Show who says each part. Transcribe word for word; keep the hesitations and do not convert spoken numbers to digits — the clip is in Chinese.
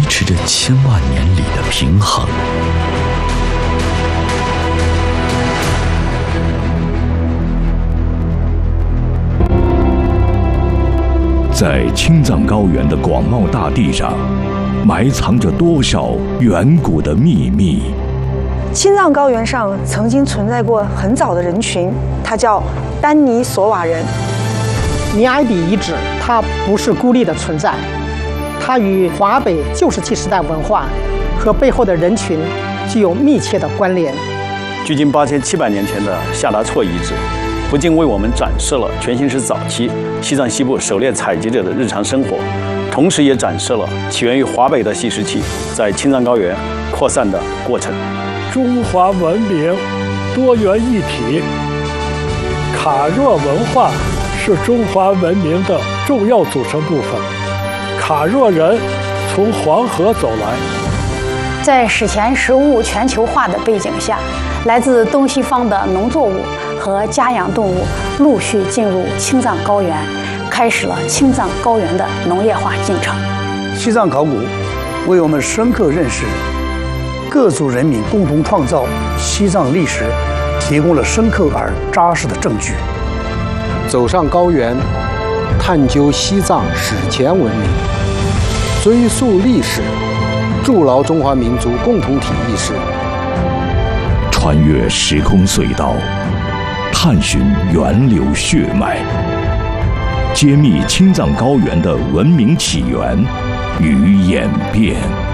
Speaker 1: 持着千万年里的平衡。在青藏高原的广袤大地上，埋藏着多少远古的秘密？
Speaker 2: 青藏高原上曾经存在过很早的人群，它叫丹尼索瓦人。
Speaker 3: 尼埃比遗址它不是孤立的存在，它与华北旧石器时代文化和背后的人群具有密切的关联。
Speaker 4: 距今八千七百年前的夏达措遗址，不仅为我们展示了全新石早期西藏西部狩猎采集者的日常生活，同时也展示了起源于华北的细石器在青藏高原扩散的过程。
Speaker 5: 中华文明多元一体，卡若文化是中华文明的重要组成部分。卡若人从黄河走来，
Speaker 6: 在史前食物全球化的背景下，来自东西方的农作物和家养动物陆续进入青藏高原，开始了青藏高原的农业化进程。
Speaker 7: 西藏考古为我们深刻认识各族人民共同创造西藏历史提供了深刻而扎实的证据。
Speaker 8: 走上高原，探究西藏史前文明，追溯历史，筑牢中华民族共同体意识。
Speaker 1: 穿越时空隧道，探寻源流血脉，揭秘青藏高原的文明起源与演变。